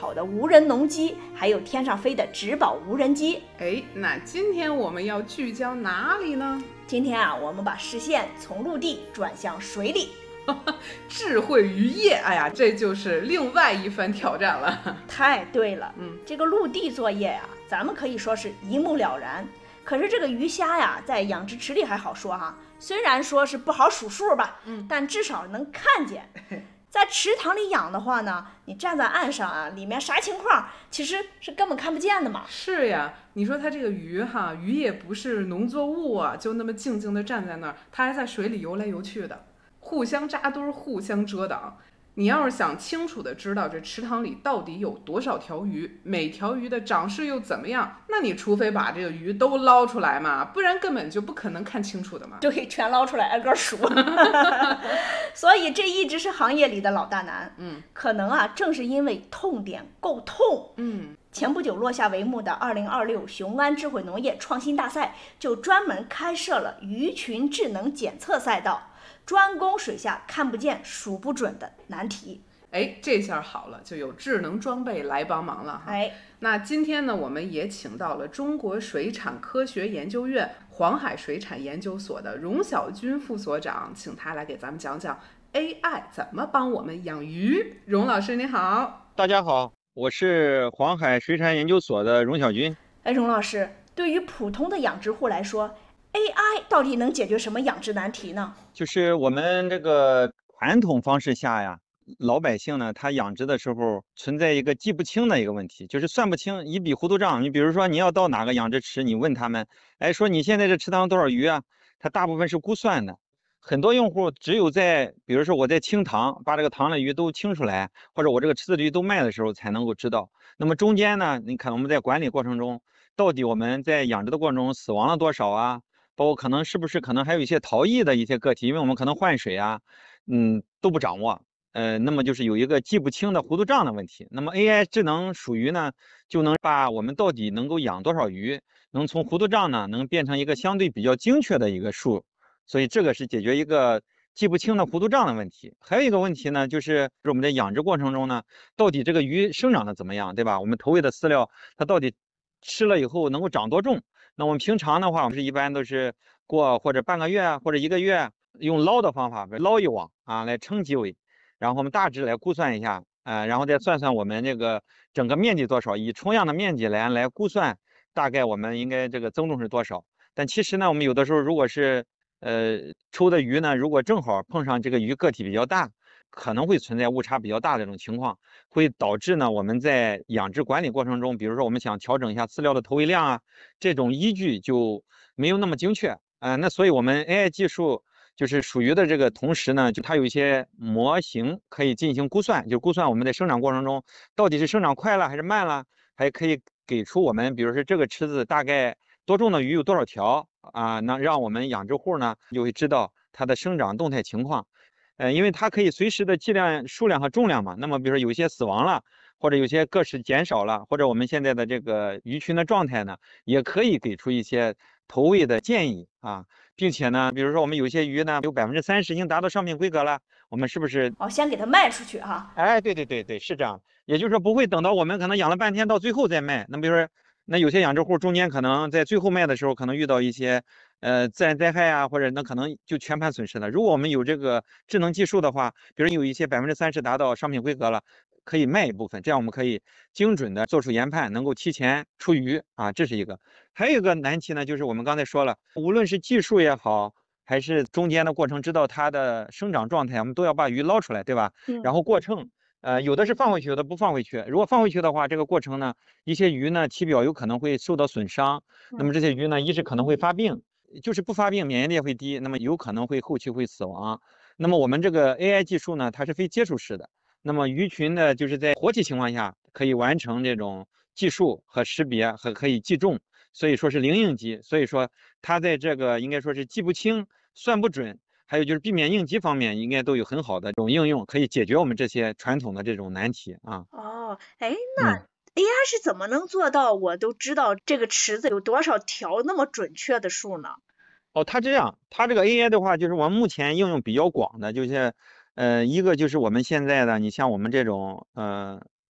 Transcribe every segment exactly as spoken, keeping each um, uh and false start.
跑的无人农机，还有天上飞的植保无人机。 哎，那今天我们要聚焦哪里呢？ 今天啊，我们把视线从陆地转向水里。 智慧渔业，哎呀，这就是另外一番挑战了。 太对了， 嗯， 这个陆地作业呀、啊，咱们可以说是一目了然。可是这个鱼虾呀，在养殖池里还好说哈，虽然说是不好数数吧， 嗯， 但至少能看见。在池塘里养的话呢，你站在岸上啊，里面啥情况其实是根本看不见的嘛。 是呀，你说它这个鱼哈，鱼也不是农作物啊，就那么静静的站在那儿，它还在水里游来游去的。互相扎堆，互相遮挡。你要是想清楚的知道这池塘里到底有多少条鱼，每条鱼的长势又怎么样，那你除非把这个鱼都捞出来嘛，不然根本就不可能看清楚的嘛。 就可以全捞出来挨个数。所以这一直是行业里的老大难。 嗯， 可能啊，正是因为痛点够痛。 嗯， 前不久落下帷幕的二零二六雄安智慧农业创新大赛，就专门开设了鱼群智能检测赛道。专攻水下看不见数不准的难题。 哎，这下好了，就有智能装备来帮忙了哈。 哎， 那今天呢，我们也请到了中国水产科学研究院黄海水产研究所的荣小军副所长，请他来给咱们讲讲 A I 怎么帮我们养鱼。荣老师你好。 大家好，我是黄海水产研究所的荣小军。 哎，荣老师，对于普通的养殖户来说，A I 到底能解决什么养殖难题呢？ 就是我们这个传统方式下呀，老百姓呢，他养殖的时候存在一个记不清的一个问题，就是算不清，一笔糊涂账。你比如说你要到哪个养殖池，你问他们，哎，说你现在这池塘多少鱼啊？他大部分是估算的。很多用户只有在，比如说我在清塘，把这个塘的鱼都清出来，或者我这个池子的鱼都卖的时候才能够知道。那么中间呢，你看我们在管理过程中，到底我们在养殖的过程中死亡了多少啊？包括可能是不是可能还有一些逃逸的一些个体，因为我们可能换水啊，嗯，都不掌握，呃，那么就是有一个记不清的糊涂账的问题。那么 A I 智能属鱼呢，就能把我们到底能够养多少鱼，能从糊涂账呢，能变成一个相对比较精确的一个数。所以这个是解决一个记不清的糊涂账的问题。还有一个问题呢，就是我们在养殖过程中呢，到底这个鱼生长的怎么样，对吧？我们投喂的饲料，它到底吃了以后能够长多重？那我们平常的话，我们是一般都是过或者半个月啊，或者一个月，用捞的方法，捞一网啊来称几尾，然后我们大致来估算一下，呃，然后再算算我们这个整个面积多少，以重样的面积来来估算大概我们应该这个增重是多少。但其实呢，我们有的时候如果是呃抽的鱼呢，如果正好碰上这个鱼个体比较大，可能会存在误差比较大的这种情况，会导致呢我们在养殖管理过程中，比如说我们想调整一下饲料的投喂量啊，这种依据就没有那么精确啊、呃。那所以我们 A I 技术就是属于的这个同时呢，就它有一些模型可以进行估算，就估算我们在生长过程中到底是生长快了还是慢了，还可以给出我们比如说这个池子大概多重的鱼有多少条啊，那让我们养殖户呢就会知道它的生长动态情况。呃，因为它可以随时的计量数量和重量嘛，那么比如说有些死亡了，或者有些个体减少了，或者我们现在的这个鱼群的状态呢，也可以给出一些投喂的建议啊，并且呢，比如说我们有些鱼呢，有百分之三十已经达到商品规格了，我们是不是哦，先给它卖出去哈？ 哎，对对对对，是这样，也就是说不会等到我们可能养了半天到最后再卖。那比如说，那有些养殖户中间可能在最后卖的时候，可能遇到一些呃自然灾害啊，或者那可能就全盘损失了。如果我们有这个智能技术的话，比如有一些百分之三十达到商品规格了，可以卖一部分，这样我们可以精准的做出研判，能够提前出鱼啊，这是一个。还有一个难题呢，就是我们刚才说了，无论是技术也好，还是中间的过程，知道它的生长状态，我们都要把鱼捞出来，对吧？ 嗯， 然后过秤。呃，有的是放回去，有的不放回去。如果放回去的话，这个过程呢，一些鱼呢体表有可能会受到损伤。那么这些鱼呢，一是可能会发病，就是不发病，免疫力会低，那么有可能会后期会死亡。那么我们这个 A I 技术呢，它是非接触式的。那么鱼群呢，就是在活体情况下可以完成这种计数和识别和可以计重，所以说是零应急。所以说它在这个应该说是记不清、算不准。还有就是避免应急方面，应该都有很好的这种应用，可以解决我们这些传统的这种难题啊。 哦，哎，那嗯， A I 是怎么能做到我都知道这个池子有多少条那么准确的数呢？ 哦，它这样，它这个 A I 的话，就是我们目前应用比较广的，就是呃，一个就是我们现在的，你像我们这种呃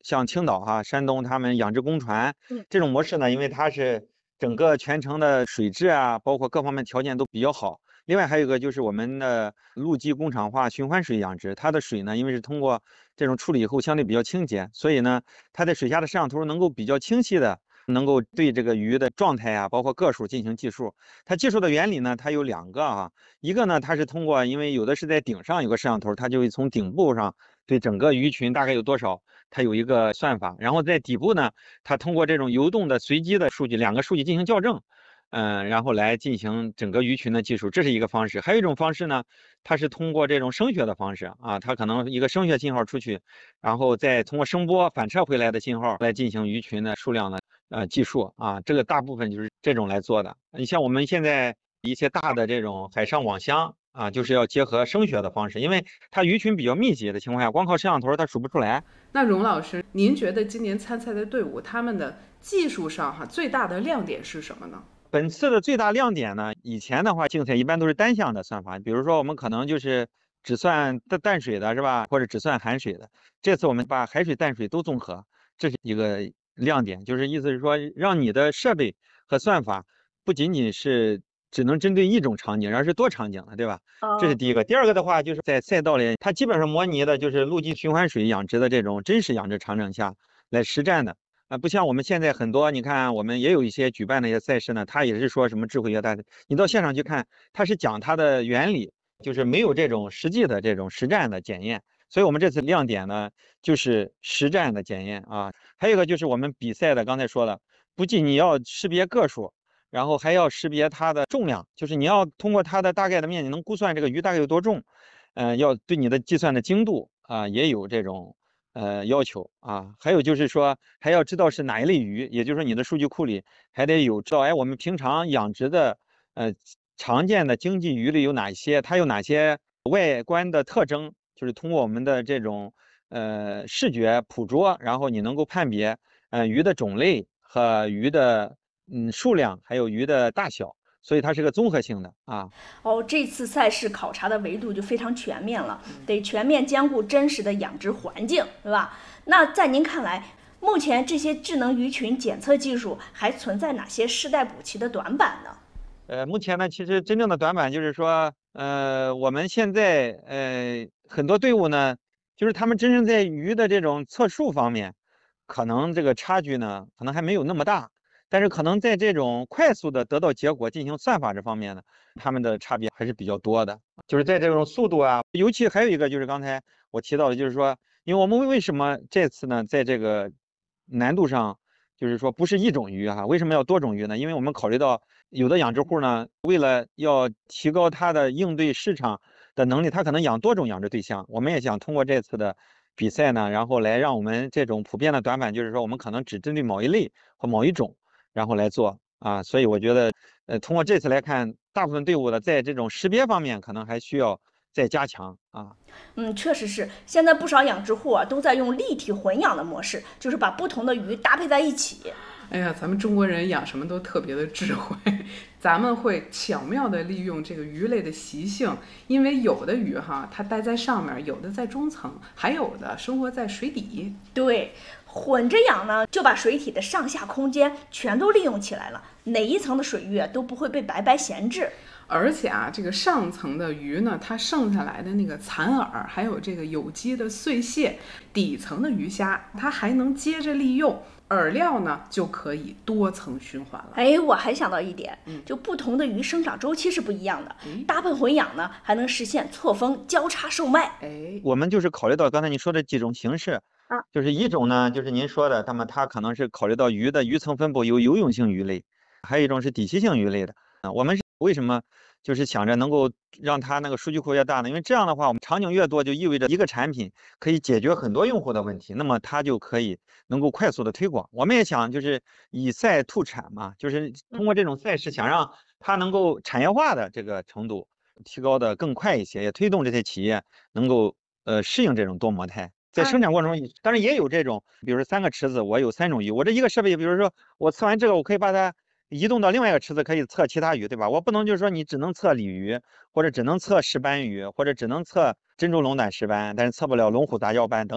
像青岛哈、山东他们养殖公船嗯这种模式呢，因为它是整个全程的水质啊，包括各方面条件都比较好。另外还有一个就是我们的陆基工厂化循环水养殖，它的水呢，因为是通过这种处理以后相对比较清洁，所以呢，它在水下的摄像头能够比较清晰的能够对这个鱼的状态啊，包括个数进行计数。它计数的原理呢，它有两个啊，一个呢，它是通过，因为有的是在顶上有个摄像头，它就会从顶部上对整个鱼群大概有多少，它有一个算法，然后在底部呢，它通过这种游动的随机的数据，两个数据进行校正。嗯，然后来进行整个鱼群的计数，这是一个方式。还有一种方式呢，它是通过这种声学的方式啊，它可能一个声学信号出去，然后再通过声波反射回来的信号来进行鱼群的数量的呃计数啊，这个大部分就是这种来做的。你像我们现在一些大的这种海上网箱啊，就是要结合声学的方式，因为它鱼群比较密集的情况下，光靠摄像头它数不出来。 那荣老师，您觉得今年参赛的队伍他们的技术上哈最大的亮点是什么呢？ 本次的最大亮点呢，以前的话竞赛一般都是单项的算法，比如说我们可能就是只算淡淡水的是吧，或者只算含水的。这次我们把海水、淡水都综合，这是一个亮点，就是意思是说让你的设备和算法不仅仅是只能针对一种场景，而是多场景的，对吧？这是第一个。第二个的话，就是在赛道里，它基本上模拟的就是陆基循环水养殖的这种真实养殖场景下来实战的。啊，不像我们现在很多，你看我们也有一些举办的一些赛事呢，它也是说什么智慧越大，你到现场去看，它是讲它的原理，就是没有这种实际的这种实战的检验。所以我们这次亮点呢，就是实战的检验啊。还有一个就是我们比赛的，刚才说了，不仅你要识别个数，然后还要识别它的重量，就是你要通过它的大概的面积能估算这个鱼大概有多重，嗯、呃，要对你的计算的精度啊、也有这种。呃，要求啊，还有就是说，还要知道是哪一类鱼，也就是说你的数据库里还得有知道，哎，我们平常养殖的呃常见的经济鱼类有哪些，它有哪些外观的特征，就是通过我们的这种呃视觉捕捉，然后你能够判别呃鱼的种类和鱼的嗯数量，还有鱼的大小。所以它是个综合性的啊。 哦，这次赛事考察的维度就非常全面了，得全面兼顾真实的养殖环境，对吧？那在您看来，目前这些智能鱼群检测技术还存在哪些世代补齐的短板呢？ 呃，目前呢，其实真正的短板就是说，呃，我们现在呃很多队伍呢，就是他们真正在鱼的这种测数方面，可能这个差距呢，可能还没有那么大，但是可能在这种快速的得到结果进行算法这方面呢，他们的差别还是比较多的。就是在这种速度啊，尤其还有一个就是刚才我提到的，就是说，因为我们为什么这次呢，在这个难度上，就是说不是一种鱼哈，为什么要多种鱼呢？因为我们考虑到有的养殖户呢，为了要提高它的应对市场的能力，他可能养多种养殖对象。我们也想通过这次的比赛呢，然后来让我们这种普遍的短板，就是说我们可能只针对某一类或某一种，然后来做啊。所以我觉得，呃，通过这次来看，大部分队伍的在这种识别方面可能还需要再加强啊。 嗯，确实是，现在不少养殖户啊都在用立体混养的模式，就是把不同的鱼搭配在一起。 哎呀，咱们中国人养什么都特别的智慧，咱们会巧妙地利用这个鱼类的习性，因为有的鱼哈，它待在上面，有的在中层，还有的生活在水底。 对，混着养呢，就把水体的上下空间全都利用起来了，哪一层的水域都不会被白白闲置。 而且啊，这个上层的鱼呢，它剩下来的那个残饵，还有这个有机的碎屑，底层的鱼虾它还能接着利用。饵料呢就可以多层循环了。 哎，我还想到一点， 嗯就不同的鱼生长周期是不一样的， 嗯搭配混养呢，还能实现错峰交叉售卖。 哎， 我们就是考虑到刚才你说的几种形式啊， 就是一种呢，就是您说的，那么它可能是考虑到鱼的鱼层分布有游泳性鱼类，还有一种是底栖性鱼类的啊。我们是为什么就是想着能够让它那个数据库越大呢？因为这样的话，我们场景越多，就意味着一个产品可以解决很多用户的问题，那么它就可以能够快速的推广。我们也想就是以赛兔产嘛，就是通过这种赛事，想让它能够产业化的这个程度提高的更快一些，也推动这些企业能够呃适应这种多模态。在生产过程中，当然也有这种，比如说三个池子，我有三种鱼，我这一个设备，比如说我测完这个，我可以把它移动到另外一个池子，可以测其他鱼，对吧？我不能就是说你只能测鲤鱼，或者只能测石斑鱼，或者只能测珍珠龙胆石斑，但是测不了龙虎杂交斑等等。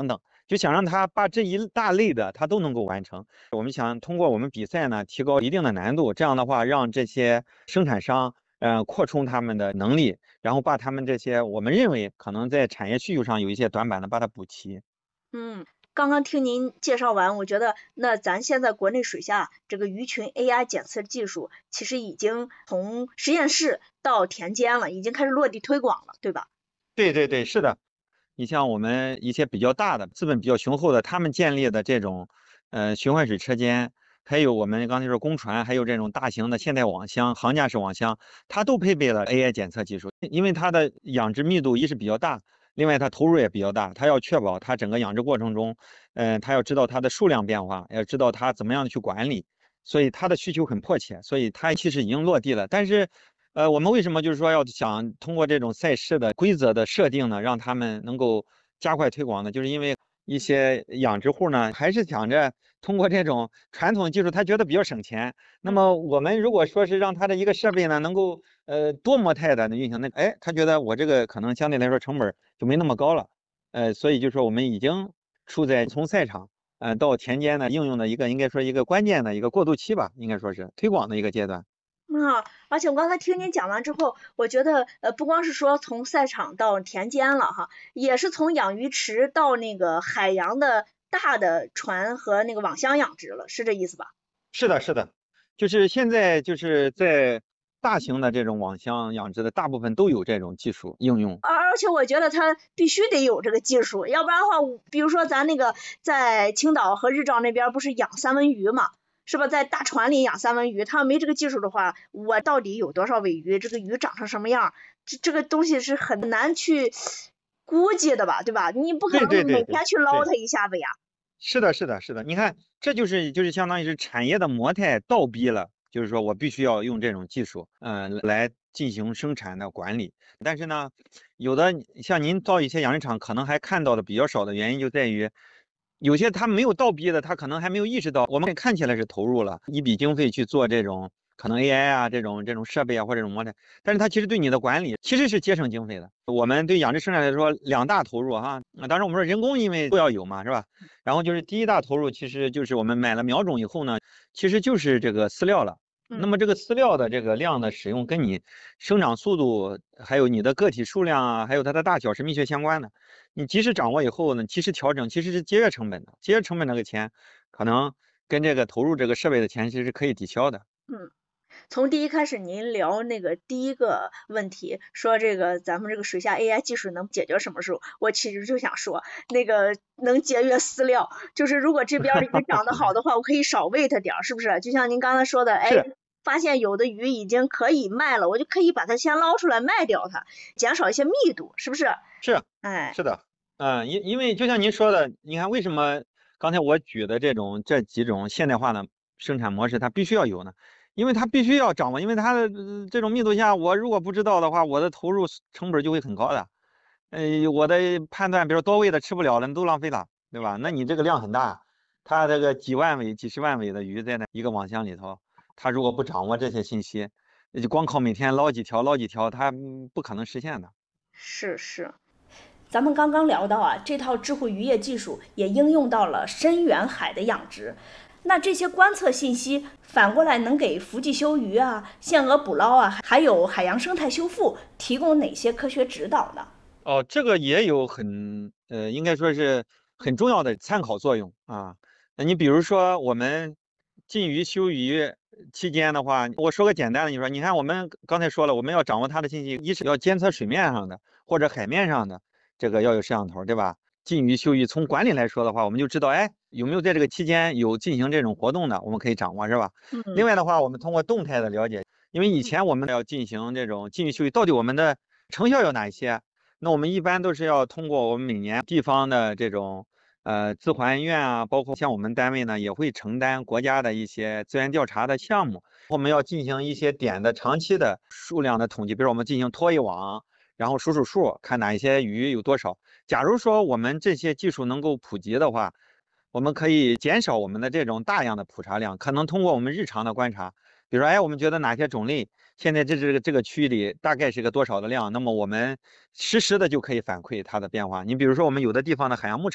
就想让他把这一大类的他都能够完成。我们想通过我们比赛呢，提高一定的难度，这样的话让这些生产商呃扩充他们的能力，然后把他们这些我们认为可能在产业需求上有一些短板的把它补齐。 嗯，刚刚听您介绍完，我觉得那咱现在国内水下这个鱼群 A I 检测技术，其实已经从实验室到田间了，已经开始落地推广了，对吧？ 对对对，是的。你像我们一些比较大的、资本比较雄厚的，他们建立的这种呃循环水车间，还有我们刚才说公船，还有这种大型的现代网箱、航架式网箱，它都配备了 A I 检测技术。因为它的养殖密度一是比较大，另外它投入也比较大，它要确保它整个养殖过程中，嗯、呃，它要知道它的数量变化，要知道它怎么样去管理，所以它的需求很迫切，所以它其实已经落地了，但是。呃，我们为什么就是说要想通过这种赛事的规则的设定呢，让他们能够加快推广呢？就是因为一些养殖户呢，还是想着通过这种传统技术，他觉得比较省钱。那么我们如果说是让他的一个设备呢，能够呃多模态的运行，那哎，他觉得我这个可能相对来说成本就没那么高了。呃，所以就说我们已经处在从赛场呃到田间的应用的一个应该说一个关键的一个过渡期吧，应该说是推广的一个阶段。 啊，而且我刚才听您讲完之后，我觉得呃不光是说从赛场到田间了哈，也是从养鱼池到那个海洋的大的船和那个网箱养殖了，是这意思吧？ 是的，是的，就是现在就是在大型的这种网箱养殖的大部分都有这种技术应用。 而而且我觉得它必须得有这个技术，要不然的话，比如说咱那个在青岛和日照那边不是养三文鱼嘛，是吧？在大船里养三文鱼，他要没这个技术的话，我到底有多少尾鱼，这个鱼长成什么样，这这个东西是很难去估计的吧，对吧？你不可能对对对对每天去捞对， 它一下子呀。 是的，是的，是的。你看，这就是就是相当于是产业的模态倒逼了，就是说我必须要用这种技术，嗯、来进行生产的管理。但是呢，有的像您到一些养殖场可能还看到的比较少的原因就在于。有些他没有倒逼的，他可能还没有意识到，我们看起来是投入了一笔经费去做这种可能 A I 啊这种这种设备啊或者这种模态，但是它其实对你的管理其实是节省经费的。我们对养殖生产来说两大投入哈，啊，当然我们说人工因为都要有嘛，是吧？然后就是第一大投入其实就是我们买了苗种以后呢，其实就是这个饲料了。那么这个饲料的这个量的使用跟你生长速度，还有你的个体数量啊，还有它的大小是密切相关的。你及时掌握以后呢，及时调整，其实是节约成本的。节约成本那个钱，可能跟这个投入这个设备的钱其实是可以抵消的。 嗯。从第一开始您聊那个第一个问题，说这个咱们这个水下 A I 技术能解决什么时候，我其实就想说那个能节约饲料，就是如果这边的鱼长得好的话，我可以少喂它点儿，是不是？就像您刚才说的，哎，发现有的鱼已经可以卖了，我就可以把它先捞出来卖掉它，减少一些密度，是不是？ 是， 哎， 是的，嗯，因因为就像您说的，你看为什么刚才我举的这种这几种现代化的生产模式，它必须要有呢？因为它必须要掌握，因为它的、呃这种密度下，我如果不知道的话，我的投入成本就会很高的。呃，我的判断，比如多喂的吃不了了，都浪费了，对吧？那你这个量很大，它这个几万尾、几十万尾的鱼在那一个网箱里头，它如果不掌握这些信息，就光靠每天捞几条、捞几条，它嗯不可能实现的。 是是。咱们刚刚聊到啊，这套智慧渔业技术也应用到了深远海的养殖。那这些观测信息反过来能给伏季休渔啊、限额捕捞啊，还有海洋生态修复提供哪些科学指导呢？ 哦，这个也有很呃，应该说是很重要的参考作用啊。那你比如说我们禁渔休渔期间的话，我说个简单的，你说，你看我们刚才说了，我们要掌握它的信息，一是要监测水面上的或者海面上的这个要有摄像头，对吧？禁渔休渔从管理来说的话，我们就知道，哎，有没有在这个期间有进行这种活动的，我们可以掌握，是吧？ 嗯， 另外的话，我们通过动态的了解，因为以前我们要进行这种禁渔休渔，到底我们的成效有哪一些？那我们一般都是要通过我们每年地方的这种呃自还愿啊，包括像我们单位呢也会承担国家的一些资源调查的项目，我们要进行一些点的长期的数量的统计，比如我们进行拖一网，然后数数数，看哪一些鱼有多少。假如说我们这些技术能够普及的话，我们可以减少我们的这种大量的普查量，可能通过我们日常的观察，比如说，哎，我们觉得哪些种类现在这这个这个区域里大概是个多少的量，那么我们实时的就可以反馈它的变化。你比如说，我们有的地方的海洋牧场，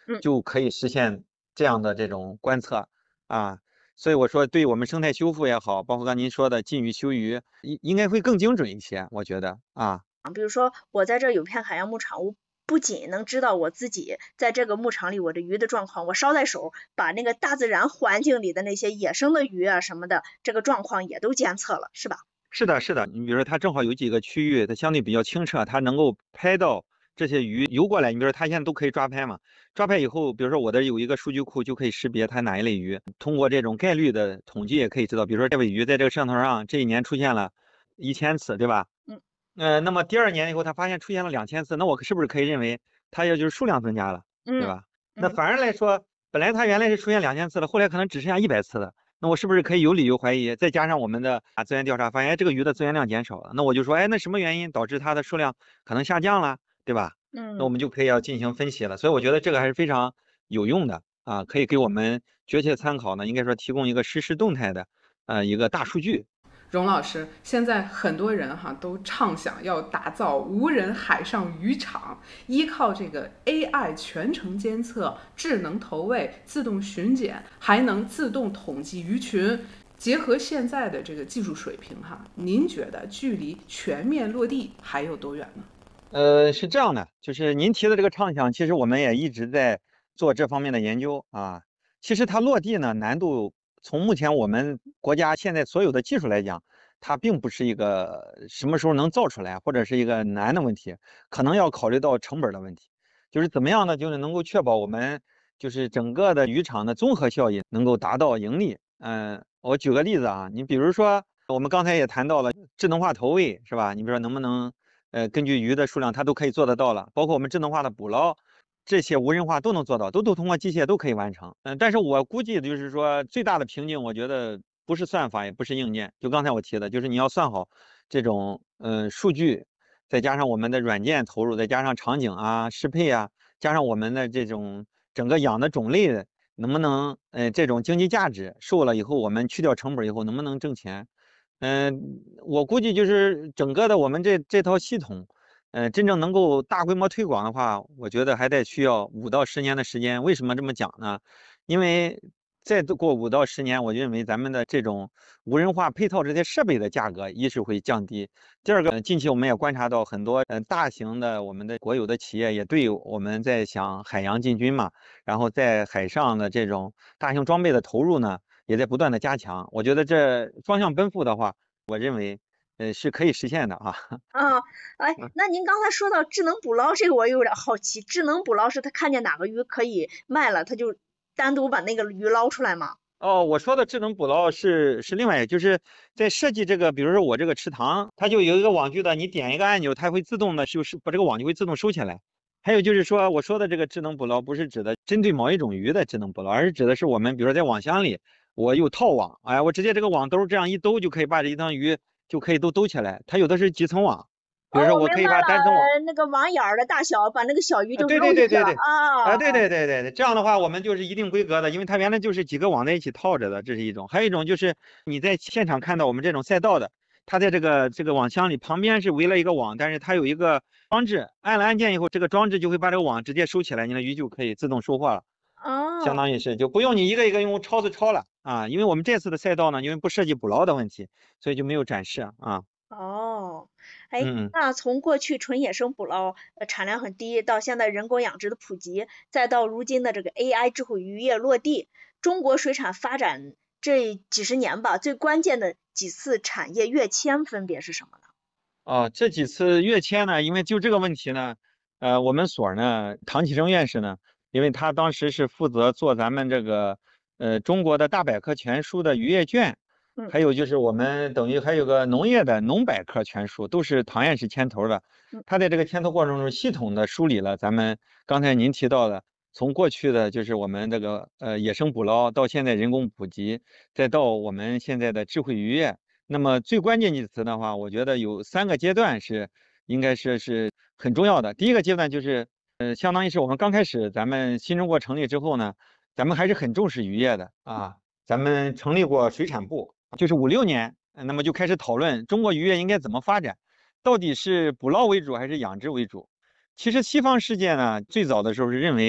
嗯就可以实现这样的这种观测啊。所以我说，对我们生态修复也好，包括刚您说的禁渔休渔，应应该会更精准一些，我觉得啊。 比如说我在这有片海洋牧场，我不仅能知道我自己在这个牧场里我的鱼的状况，我捎带手把那个大自然环境里的那些野生的鱼啊什么的这个状况也都监测了，是吧？ 是的，是的，你比如说它正好有几个区域，它相对比较清澈，它能够拍到这些鱼游过来。你比如说它现在都可以抓拍嘛，抓拍以后，比如说我这有一个数据库，就可以识别它哪一类鱼。通过这种概率的统计，也可以知道，比如说这尾鱼在这个摄像头上这一年出现了一千次，对吧？ 嗯。 呃，那么第二年以后，它发现出现了两千次，那我是不是可以认为它也就是数量增加了，对嗯吧？那嗯反而来说，本来它原来是出现两千次的，后来可能只剩下一百次的。那我是不是可以有理由怀疑？再加上我们的啊资源调查，发现哎这个鱼的资源量减少了，那我就说，哎，那什么原因导致它的数量可能下降了，对吧？那我嗯。 们就可以要进行分析了。所以我觉得这个还是非常有用的啊，可以给我们决策参考呢。应该说提供一个实时动态的呃一个大数据。 荣老师，现在很多人哈都畅想要打造无人海上渔场，依靠这个 A I 全程监测、智能投喂、自动巡检，还能自动统计鱼群。结合现在的这个技术水平哈，您觉得距离全面落地还有多远呢？ 呃，是这样的，就是您提的这个畅想，其实我们也一直在做这方面的研究啊。其实它落地呢，难度从目前我们国家现在所有的技术来讲，它并不是一个什么时候能造出来，或者是一个难的问题，可能要考虑到成本的问题。就是怎么样呢？就是能够确保我们就是整个的渔场的综合效益能够达到盈利。嗯，我举个例子啊，你比如说我们刚才也谈到了智能化投喂，是吧？你比如说能不能呃，根据鱼的数量，它都可以做得到了，包括我们智能化的捕捞，这些无人化都能做到，都都通过机械都可以完成。嗯，但是我估计就是说，最大的瓶颈，我觉得不是算法，也不是硬件，就刚才我提的，就是你要算好这种嗯数据，再加上我们的软件投入，再加上场景啊、适配啊，加上我们的这种整个养的种类，能不能呃这种经济价值收了以后，我们去掉成本以后，能不能挣钱？嗯，我估计就是整个的我们这这套系统，嗯，真正能够大规模推广的话，我觉得还得需要五到十年的时间。为什么这么讲呢？因为再过五到十年，我认为咱们的这种无人化配套这些设备的价格，一是会降低，第二个，近期我们也观察到很多嗯大型的我们的国有的企业也对我们在想海洋进军嘛，然后在海上的这种大型装备的投入呢。也在不断的加强。我觉得这双向奔赴的话，我认为呃是可以实现的啊。 啊，哎，那您刚才说到智能捕捞这个，我有点好奇，智能捕捞是他看见哪个鱼可以卖了，他就单独把那个鱼捞出来吗？ 哦，我说的智能捕捞是是另外，就是在设计这个，比如说我这个池塘，它就有一个网具的，你点一个按钮，它会自动的就是把这个网就会自动收起来。还有就是说，我说的这个智能捕捞不是指的针对某一种鱼的智能捕捞，而是指的是我们比如说在网箱里，我有套网，哎，我直接这个网兜这样一兜就可以把这一条鱼就可以都兜起来。它有的是几层网，比哦， 如说我可以我明白了， 把单层网。 呃那个网眼儿的大小，把那个小鱼啊， 就对搂进去了对对对对，啊， 啊。 对对对对对，这样的话我们就是一定规格的，因为它原来就是几个网在一起套着的，这是一种。还有一种就是你在现场看到我们这种赛道的，它在这个这个网箱里旁边是围了一个网，但是它有一个装置，按了按键以后，这个装置就会把这个网直接收起来，你的鱼就可以自动收获了，相哦。 当于是就不用你一个一个用抄子抄了啊。因为我们这次的赛道呢，因为不涉及捕捞的问题，所以就没有展示啊。 哦，哎， 嗯嗯。 那从过去纯野生捕捞，呃，产量很低，到现在人工养殖的普及，再到如今的这个 A I 智慧渔业落地，中国水产发展这几十年吧，最关键的几次产业跃迁分别是什么呢？ 哦，这几次跃迁呢，因为就这个问题呢，呃，我们所呢，唐启生院士呢，因为他当时是负责做咱们这个呃中国的大百科全书的渔业卷， 嗯还有就是我们等于还有个农业的农百科全书，都是唐院士牵头的。 嗯他在这个牵头过程中，系统的梳理了咱们刚才您提到的，从过去的就是我们这个呃野生捕捞，到现在人工普及，再到我们现在的智慧渔业。那么最关键的词的话，我觉得有三个阶段是应该是是很重要的。第一个阶段就是，呃，相当于是我们刚开始咱们新中国成立之后呢，咱们还是很重视渔业的啊。咱们成立过水产部，就是五六年，呃那么就开始讨论中国渔业应该怎么发展，到底是捕捞为主还是养殖为主。其实西方世界呢，最早的时候是认为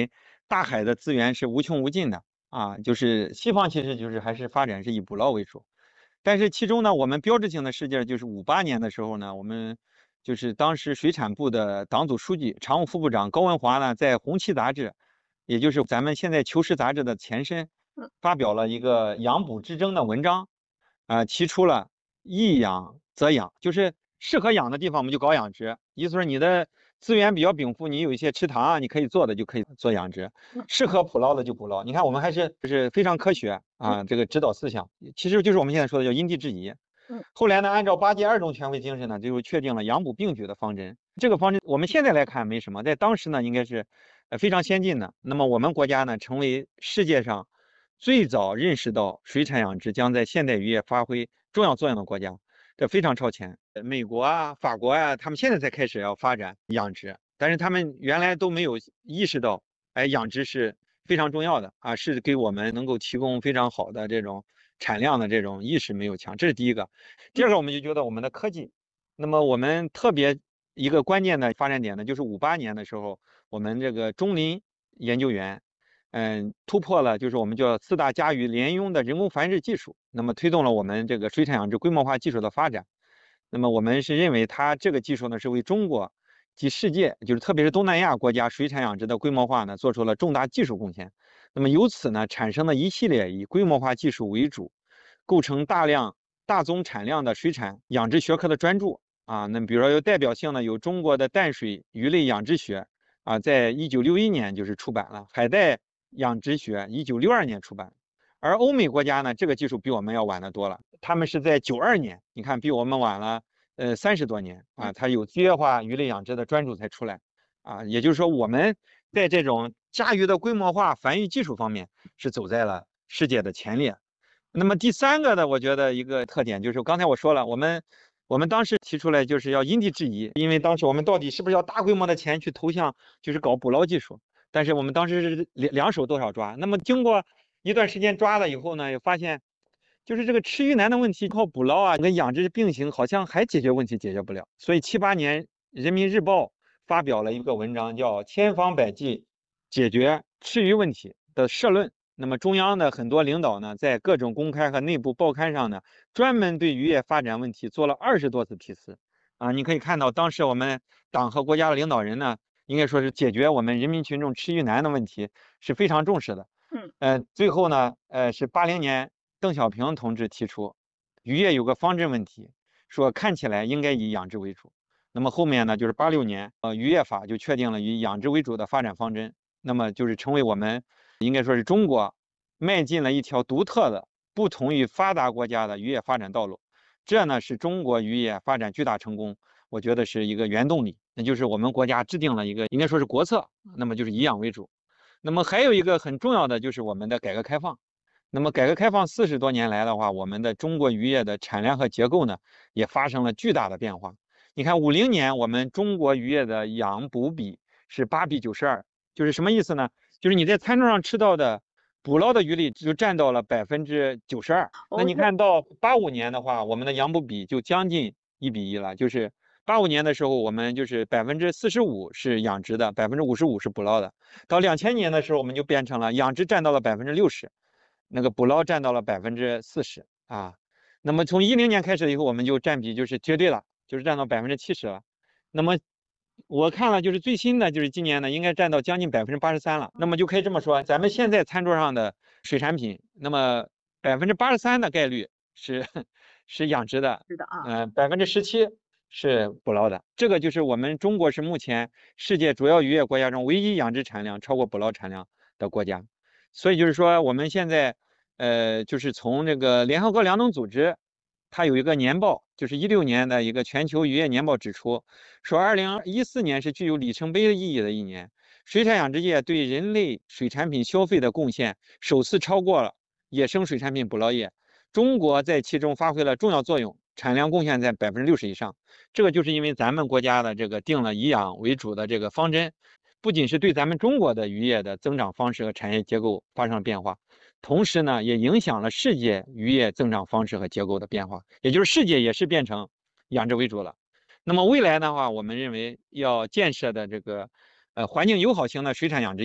大海的资源是无穷无尽的啊，就是西方其实就是还是发展是以捕捞为主，但是其中呢，我们标志性的事件就是五八年的时候呢，我们就是当时水产部的党组书记、常务副部长高文华呢，在《红旗》杂志，也就是咱们现在《求是》杂志的前身，发表了一个养捕之争的文章，啊、呃，提出了易养则养，就是适合养的地方我们就搞养殖，意思说你的资源比较禀赋，你有一些池塘啊，你可以做的就可以做养殖，适合捕捞的就捕捞。你看我们还是就是非常科学啊，这个指导思想，其实就是我们现在说的叫因地制宜。后来呢，按照八届二中全会精神呢，就确定了养捕并举的方针。这个方针我们现在来看没什么，在当时呢应该是呃非常先进的。那么我们国家呢成为世界上最早认识到水产养殖将在现代渔业发挥重要作用的国家，这非常超前。美国啊、法国啊，他们现在才开始要发展养殖，但是他们原来都没有意识到，哎，养殖是非常重要的啊，是给我们能够提供非常好的这种产量的这种意识没有强，这是第一个。第二个，我们就觉得我们的科技，那么我们特别一个关键的发展点呢，就是五八年的时候，我们这个中林研究员，嗯，突破了就是我们叫四大家鱼联用的人工繁殖技术，那么推动了我们这个水产养殖规模化技术的发展。那么我们是认为它这个技术呢，是为中国及世界，就是特别是东南亚国家水产养殖的规模化呢，做出了重大技术贡献。那么由此呢，产生了一系列以规模化技术为主，构成大量大宗产量的水产养殖学科的专著啊。那比如说有代表性的有中国的淡水鱼类养殖学啊，在一九六一年就是出版了；海带养殖学一九六二年出版。而欧美国家呢，这个技术比我们要晚得多了，他们是在九二年，你看比我们晚了呃三十多年啊，它有机械化鱼类养殖的专注才出来啊，也就是说我们在这种家鱼的规模化繁育技术方面是走在了世界的前列。那么第三个呢，我觉得一个特点就是刚才我说了，我们我们当时提出来就是要因地制宜，因为当时我们到底是不是要大规模的钱去投向就是搞捕捞技术，但是我们当时是两两手多少抓，那么经过一段时间抓了以后呢，也发现，就是这个吃鱼难的问题，靠捕捞啊跟养殖并行，好像还解决问题解决不了。所以七八年，《人民日报》发表了一个文章，叫《千方百计解决吃鱼问题》的社论。那么中央的很多领导呢，在各种公开和内部报刊上呢，专门对渔业发展问题做了二十多次题词。啊，你可以看到，当时我们党和国家的领导人呢，应该说是解决我们人民群众吃鱼难的问题是非常重视的。 嗯， 呃，最后呢，呃，是八零年邓小平同志提出，渔业有个方针问题，说看起来应该以养殖为主。那么后面呢，就是八六年，呃，渔业法就确定了以养殖为主的发展方针。那么就是成为我们应该说是中国迈进了一条独特的、不同于发达国家的渔业发展道路。这呢是中国渔业发展巨大成功，我觉得是一个原动力。那就是我们国家制定了一个应该说是国策，那么就是以养为主。那么还有一个很重要的就是我们的改革开放。那么改革开放四十多年来的话，我们的中国渔业的产量和结构呢，也发生了巨大的变化。你看五零年我们中国渔业的养捕比是八比九十二，就是什么意思呢？就是你在餐桌上吃到的捕捞的鱼类就占到了百分之九十二。那你看到八五年的话，我们的养捕比就将近一比一了，就是八五年的时候，我们就是百分之四十五是养殖的，百分之五十五是捕捞的。到两千年的时候，我们就变成了养殖占到了百分之六十，那个捕捞占到了百分之四十啊。那么从一零年开始以后，我们就占比就是绝对了，就是占到百分之七十了。那么我看了，就是最新的，就是今年呢，应该占到将近百分之八十三了。那么就可以这么说，咱们现在餐桌上的水产品，那么百分之八十三的概率是是养殖的， 是的啊， 嗯、呃，百分之十七是捕捞的。这个就是我们中国是目前世界主要渔业国家中唯一养殖产量超过捕捞产量的国家。所以就是说，我们现在呃，就是从这个联合国粮农组织，它有一个年报，就是一六年的一个全球渔业年报指出，说二零一四年是具有里程碑的意义的一年，水产养殖业对人类水产品消费的贡献首次超过了野生水产品捕捞业，中国在其中发挥了重要作用，产量贡献在百分之六十以上。这个就是因为咱们国家的这个定了以养为主的这个方针，不仅是对咱们中国的渔业的增长方式和产业结构发生了变化，同时呢，也影响了世界渔业增长方式和结构的变化，也就是世界也是变成养殖为主了。那么未来的话，我们认为要建设的这个呃环境友好型的水产养殖业，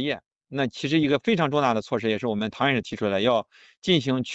那其实一个非常重大的措施，也是我们唐院士提出来，要进行